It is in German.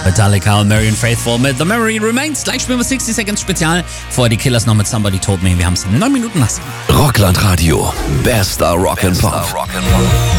Metallica und Marianne Faithfull mit The Memory Remains. Gleich spielen wir 60 Seconds Spezial. Vorher die Killers noch mit Somebody Told Me. Wir haben es 9 Minuten nach 7. Rockland Radio. Bester Rock'n'Pop.